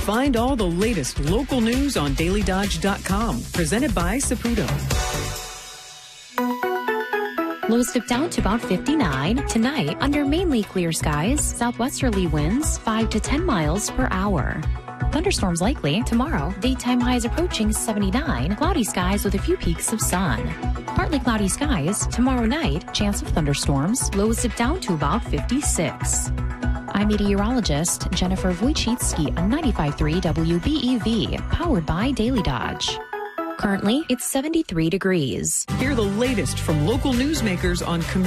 Find all the latest local news on DailyDodge.com. Presented by Saputo. Lows dip down to about 59. Tonight, under mainly clear skies, southwesterly winds 5 to 10 miles per hour. Thunderstorms likely tomorrow. Daytime highs approaching 79. Cloudy skies with a few peaks of sun. Partly cloudy skies. Tomorrow night, chance of thunderstorms. Lows dip down to about 56. I'm meteorologist Jennifer Wojcicki on 95.3 WBEV, powered by Daily Dodge. Currently, it's 73 degrees. Hear the latest from local newsmakers on community